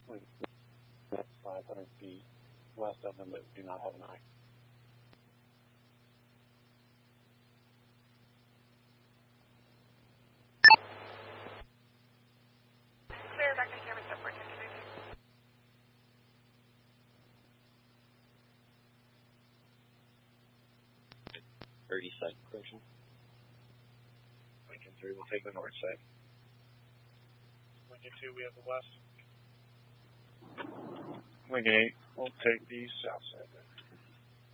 That's 500 feet west of them that do not have an eye. Clear back to camera step 14 to 30 side correction. Lincoln 3 will take the north side. Lincoln 2, we have the west. Lincoln 8 will take the south side.